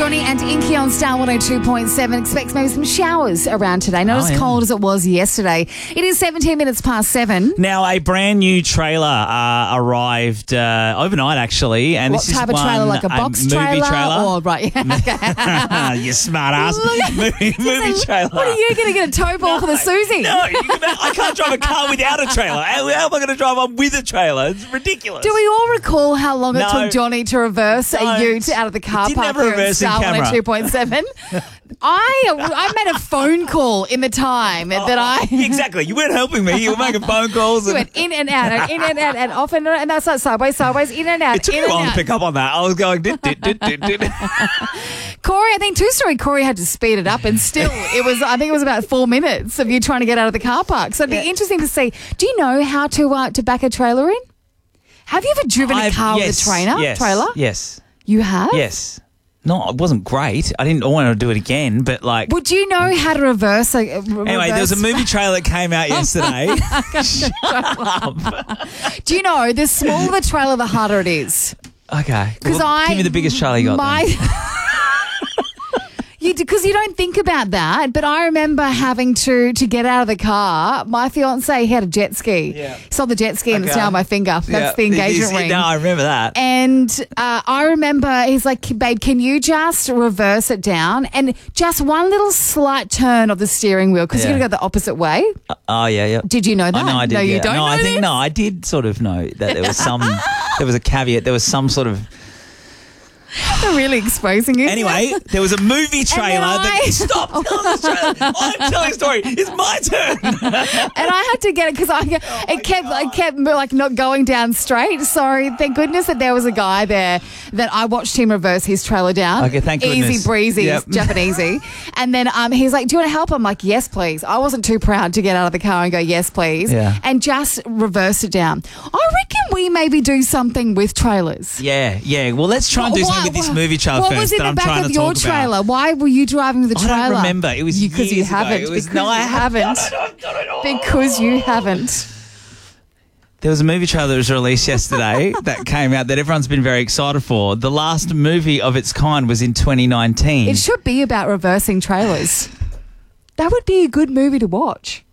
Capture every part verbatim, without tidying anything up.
Johnny and Inky on Star one oh two point seven. Expects maybe some showers around today. Not Oh, as yeah. cold as it was yesterday. It is seventeen minutes past seven. Now, a brand new trailer uh, arrived uh, overnight, actually. And What this type is of trailer? one, Like a box movie trailer? trailer. Or, right. Okay. You smart ass. movie, movie trailer. What are you going to get a tow ball for the Susie? No, you can- I can't drive a car without a trailer. How, how am I going to drive one with a trailer? It's ridiculous. Do we all recall how long it No. took Johnny to reverse Don't. a ute out of the car Didn't park have a here at reversing Star camera. one oh two point seven? I I made a phone call in the time that I... Exactly. You weren't helping me. You were making phone calls. You And went in and out, and in and out, and off and and that's not sideways, sideways, in and out, it took in me a and while to out. pick up on that. I was going, dit, dit, dit, dit, dit. Corey, I think two story Corey had to speed it up, and still it was. I think it was about four minutes of you trying to get out of the car park. So it'd be Yeah. interesting to see. Do you know how to uh, to back a trailer in? Have you ever driven a I've- car yes, with a trainer yes, trailer? Yes. You have. Yes. No, it wasn't great. I didn't want to do it again, but like. Would you know how to reverse a? a Anyway, there was a movie trailer that came out yesterday. Shut up. Do you know the smaller the trailer, the harder it is? Okay. Because Well, I give me the biggest trailer you got. My, then. you because you don't think about that, but I remember having to to get out of the car. My fiance, he had a jet ski. Yeah. He saw the jet ski and it's Okay. now on my finger. That's Yeah. the engagement Is- ring. No, I remember that. And uh, I remember he's like, babe, can you just reverse it down? And just one little slight turn of the steering wheel because Yeah. you're going to go the opposite way. Oh yeah, yeah. Did you know that? Oh, no, I did. No, you yeah. don't No, know I think this? no, I did sort of know that there was some. There was a caveat. There was some sort of. I'm really exposing you. Anyway, there was a movie trailer I- that. Stop telling the trailer. I'm telling a story. It's my turn. And I had to get it because I it kept I kept like not going down straight. So thank goodness that there was a guy there that I watched him reverse his trailer down. Okay, thank Easy goodness. breezy, Yep. Japanesey. And then um, he's like, "Do you want to help?" I'm like, "Yes, please." I wasn't too proud to get out of the car and go, "Yes, please," Yeah. and just reverse it down. I reckon we maybe do something with trailers. Yeah, yeah. Well, let's try and do What- something with this what- movie trailer What first was in that the I'm back trying of to your talk trailer? about. Why were you driving the I trailer? don't remember. It was because you years ago. haven't. It was- because no, I you haven't. haven't. Because you haven't. There was a movie trailer that was released yesterday that came out that everyone's been very excited for. The last movie of its kind was in twenty nineteen. It should be about reversing trailers. That would be a good movie to watch.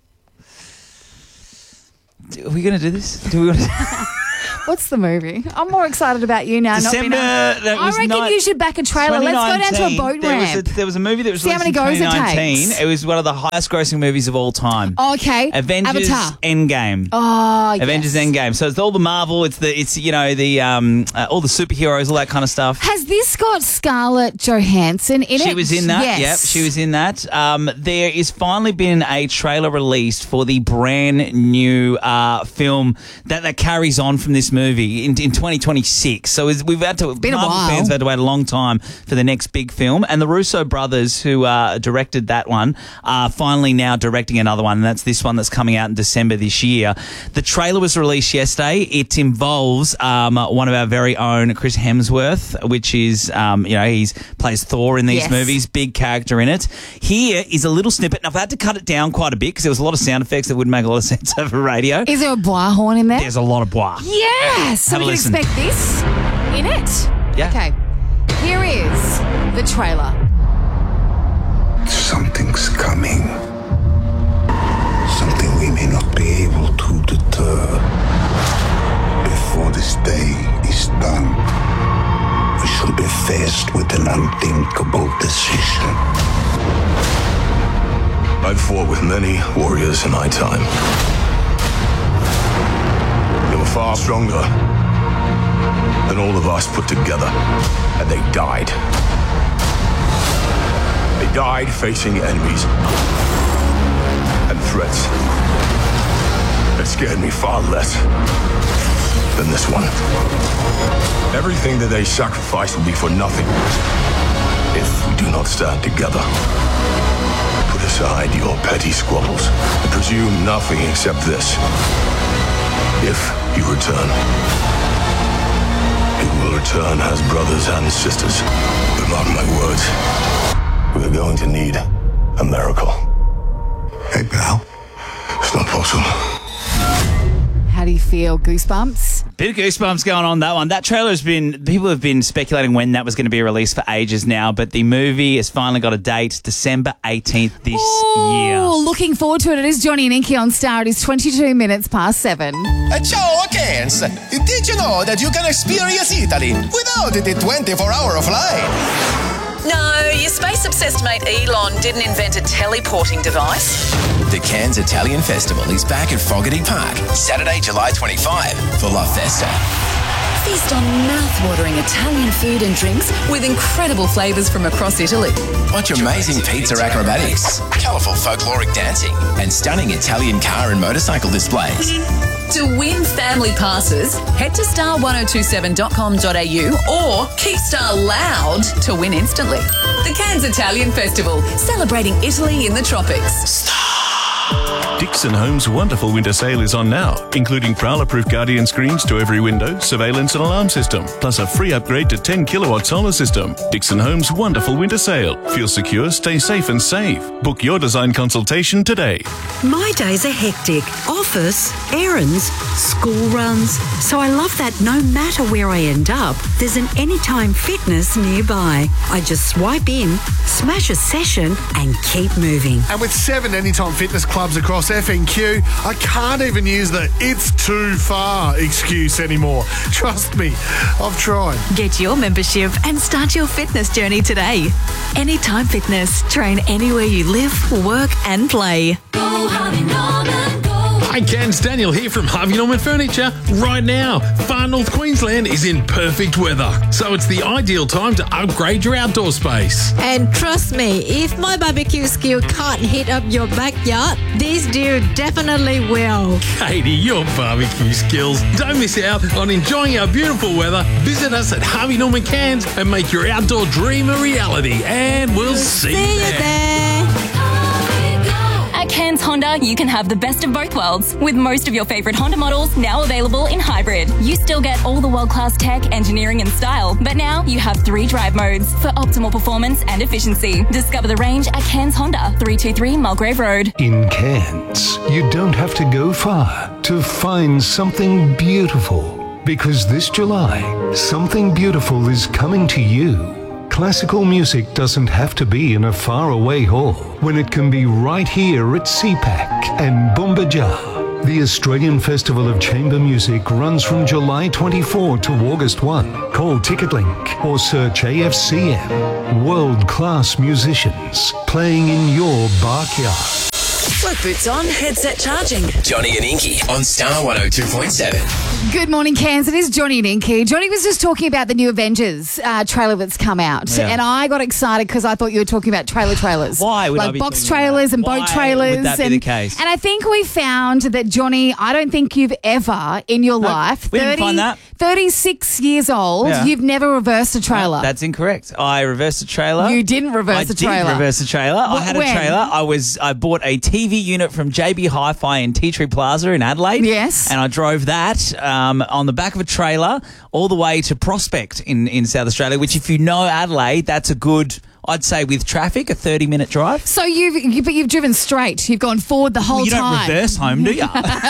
Are we going to do this? Do we want to? What's the movie? I'm more excited about you now. December, Not being that I was reckon ni- you should back a trailer. Let's go down to a boat there ramp. Was a, there was a movie that was See how released many in goes it twenty nineteen. takes. It was one of the highest grossing movies of all time. Oh, okay. Avengers Avatar. Endgame. Oh, yes. Avengers Endgame. So it's all the Marvel. It's the it's you know the um uh, all the superheroes, all that kind of stuff. Has this got Scarlett Johansson in it? She was in that. Yes. Yep, she was in that. Um, there is finally been a trailer released for the brand new uh, film that, that carries on from this movie in, in twenty twenty-six. So is, we've had to. been a Marvel while. fans have had to wait a long time for the next big film, and the Russo brothers, who uh, directed that one, are finally now directing another one, and that's this one that's coming out in December this year. The trailer was released yesterday. It involves um, one of our very own Chris Hemsworth, which is um, you know he's plays Thor in these Yes. movies, big character in it. Here is a little snippet. Now, I've had to cut it down quite a bit because there was a lot of sound effects that wouldn't make a lot of sense over radio. Is there a bois horn in there? There's a lot of bois. Yes. So Have a we can listen. expect this in it. Yeah. Okay. Here is the trailer. Something's coming. Something we may not be able to deter. Before this day is done, we shall be faced with an unthinkable decision. I've fought with many warriors in my time. They were far stronger than all of us put together, and they died. They died facing enemies and threats that scared me far less than this one. Everything that they sacrificed will be for nothing if we do not stand together. Put aside your petty squabbles and presume nothing except this. If you return, you will return as brothers and sisters. But mark my words, we're going to need a miracle. Hey, pal. It's not possible. How do you feel? Goosebumps? Bit of goosebumps going on that one. That trailer has been, people have been speculating when that was going to be released for ages now, but the movie has finally got a date, December eighteenth this Oh, year. looking forward to it. It is Johnny and Inky on Star. It is twenty-two minutes past seven. Uh, ciao, Kens. Did you know that you can experience Italy without the twenty-four hour flight? No, your space-obsessed mate Elon didn't invent a teleporting device. The Cairns Italian Festival is back at Fogarty Park, Saturday, July twenty-fifth for La Festa. Feast on mouth-watering Italian food and drinks with incredible flavours from across Italy. Watch amazing pizza acrobatics, colourful folkloric dancing, and stunning Italian car and motorcycle displays. To win family passes, head to star ten twenty-seven dot com dot a u or keep Star loud to win instantly. The Cairns Italian Festival, celebrating Italy in the tropics. Dixon Homes' wonderful winter sale is on now, including Prowler-proof Guardian screens to every window, surveillance and alarm system, plus a free upgrade to ten kilowatt solar system. Dixon Homes' wonderful winter sale. Feel secure, stay safe and save. Book your design consultation today. My days are hectic. Office, errands, school runs. So I love that no matter where I end up, there's an Anytime Fitness nearby. I just swipe in, smash a session and keep moving. And with seven Anytime Fitness clubs across F N Q, I can't even use the "it's too far" excuse anymore. Trust me, I've tried. Get your membership and start your fitness journey today. Anytime Fitness. Train anywhere you live, work and play. Go Harvey Norman, go. Hi, Cairns, Daniel here from Harvey Norman Furniture. Right now, Far North Queensland is in perfect weather, so it's the ideal time to upgrade your outdoor space. And trust me, if my barbecue skill can't hit up your backyard, this dude definitely will. Katie, your barbecue skills. Don't miss out on enjoying our beautiful weather. Visit us at Harvey Norman Cairns and make your outdoor dream a reality. And we'll see, See you you there. there. At Cairns Honda, you can have the best of both worlds, with most of your favourite Honda models now available in hybrid. You still get all the world-class tech, engineering and style, but now you have three drive modes for optimal performance and efficiency. Discover the range at Cairns Honda, three two three Mulgrave Road. In Cairns, you don't have to go far to find something beautiful, because this July, something beautiful is coming to you. Classical music doesn't have to be in a faraway hall when it can be right here at C PAC and Bumbajar. The Australian Festival of Chamber Music runs from July twenty-fourth to August first. Call TicketLink or search A F C M. World-class musicians playing in your backyard. Work boots on, headset charging. Johnny and Inky on Star one oh two point seven. Good morning, Cairns. It is Johnny and Inky. Johnny was just talking about the new Avengers uh, trailer that's come out. Yeah. And I got excited because I thought you were talking about trailer trailers. Why would I Like be box talking about trailers that? and Why boat trailers. would that be and, the case? And I think we found that, Johnny, I don't think you've ever in your life, we didn't find that. thirty-six years old, Yeah. you've never reversed a trailer. That's incorrect. I reversed a trailer. You didn't reverse I a trailer. did reverse a trailer. I Wh- had a when? trailer. I was I bought a T V unit from J B Hi-Fi in Tea Tree Plaza in Adelaide. Yes. And I drove that um, on the back of a trailer all the way to Prospect in, in South Australia, which if you know Adelaide, that's a good, I'd say with traffic, a thirty-minute drive. So you've, you, but you've driven straight. You've gone forward the whole Well, you don't time. reverse home, do you?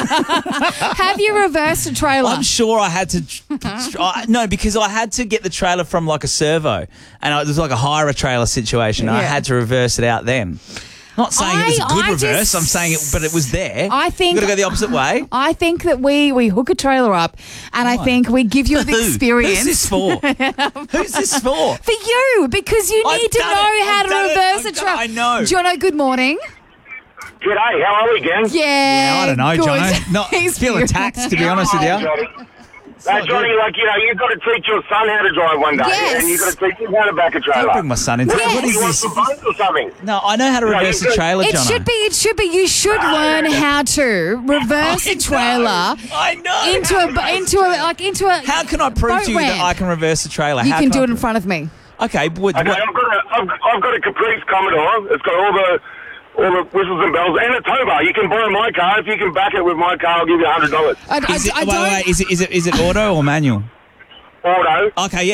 Have you reversed a trailer? I'm sure I had to. I, no, because I had to get the trailer from like a servo, and it was like a hire a trailer situation. I Yeah. had to reverse it out then. Not saying it was a I- good I reverse. just- I'm saying it, but it was there. I think you got to go the opposite way. I think that we we hook a trailer up, and I think we give you the Who? experience. Who's this for? Who's this for? For you, because you I've need to done know it. how I've to done it. reverse I've a done trailer. it. I know. Jono, good morning. G'day, how are we, gang? Yeah, I don't know, good. Jono. Not He's feel beautiful. attacked, to be honest with you. No, Johnny, like, you know, you've got to teach your son how to drive one day. Yes. And you've got to teach him how to back a trailer. Don't bring my son into Yes. it. What is You want this? some buns or something? No, I know how to No, reverse you a could- trailer, It Jono. should be. It should be. You should learn how to reverse I a trailer know. I know. into how a to reverse into a like into a. How can I prove boat to you that ramp. I can reverse a trailer? You How can do I it in front of me. Okay, but what, Okay, what- I've got a, I've, I've got a Caprice Commodore. It's got all the all the whistles and bells and a tow bar. You can borrow my car. If you can back it with my car, I'll give you a hundred dollars. I, I, is it, I wait, don't. wait, wait, is it is it is it auto or manual? Auto. Okay, yeah, cool.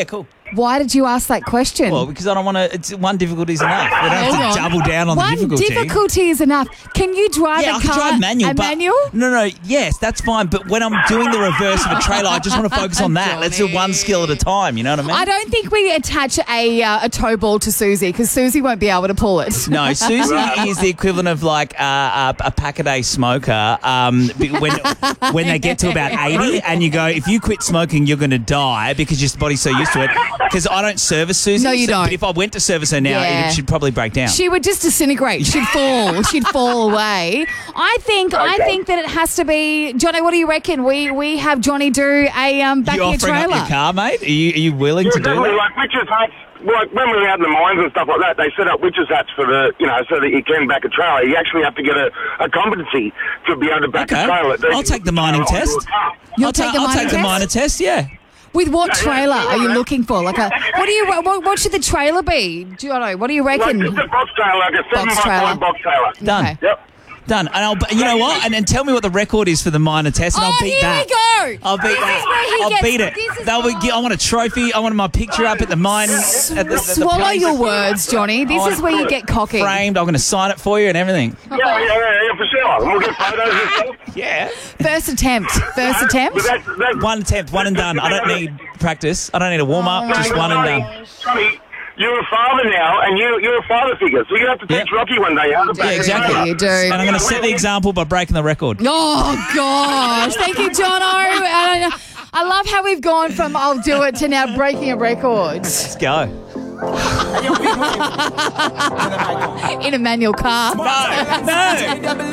Why did you ask that question? Well, because I don't want to. It's one difficulty is enough. We don't Hold have to on. double down on One the difficulty. difficulty is enough. Can you drive Yeah, a I can car? drive manual. A but manual? No, no, yes, that's fine. But when I'm doing the reverse of a trailer, I just want to focus on that. Let's do one skill at a time. You know what I mean? I don't think we attach a uh, a tow ball to Susie because Susie won't be able to pull it. No, Susie is the equivalent of like uh, a, a pack-a-day smoker. Um, be- when when they get to about eighty, and you go, if you quit smoking, you're going to die because your body's so used to it. Because I don't service Susie. No, you so- don't. But if I went to service her now, Yeah. it should probably break down. She would just disintegrate. She'd fall. She'd fall away. I think. I Okay. think that it has to be Johnny. What do you reckon? We we have Johnny do a um, back you of your offering trailer. up your car, mate? Are you, are you willing Yeah, to do definitely. that? Like witches' huts, like when we were out in the mines and stuff like that, they set up witches' huts for the, you know, so that you can back a trailer. You actually have to get a, a competency to be able to back Okay. a trailer. I'll take the mining Onto a test. car. You'll I'll take ta- the I'll minor take the test? minor test, yeah. With what Yeah, yeah, trailer yeah, are you yeah. looking for? Like a what do you what, what should the trailer be? Johnny, what do you Like reckon? just a box trailer, like a seven Box by trailer. five box trailer. Done. Okay. Yep. Done. And I'll, you know what? And, and tell me what the record is for the minor test, and Oh, I'll beat here that. we go. I'll beat This that. is where he I'll gets- beat it. this is They'll be, where- I want a trophy. I want my picture up at the mine. At the, the, the Swallow place. your words, Johnny. This I is where you get cocky. Framed. I'm going to sign it for you and everything. Yeah, yeah, yeah, yeah, for sure. And we'll get photos and stuff. Yeah. First attempt. First attempt. But that's, that's, One attempt, one and done. I don't need practice. I don't need a warm up. Oh, just one and done. Johnny, you're a father now, and you, you're a father figure, so you have to teach Yep. Rocky one day how to back Yeah, a exactly. trailer. You do. And I'm going to set the example by breaking the record. Oh gosh! Thank you, Jono. And I love how we've gone from I'll do it to now breaking a record Let's go. in a manual car. No, no.